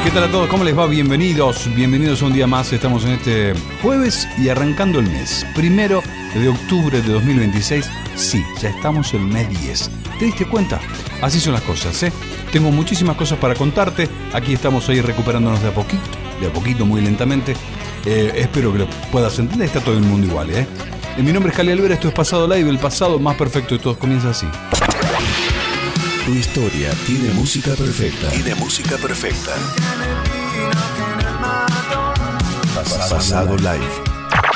¿Qué tal a todos? ¿Cómo les va? Bienvenidos a un día más. Estamos en este jueves y arrancando el mes. 1 de octubre de 2026. Sí, ya estamos en el mes 10. ¿Te diste cuenta? Así son las cosas, ¿eh? Tengo muchísimas cosas para contarte. Aquí estamos ahí recuperándonos de a poquito, muy lentamente. Espero que lo puedas entender. Está todo el mundo igual, ¿eh? Mi nombre es Cali Alvera, esto es Pasado Live, el pasado más perfecto de todos. Comienza así. Tu historia tiene música perfecta. Pasado Live.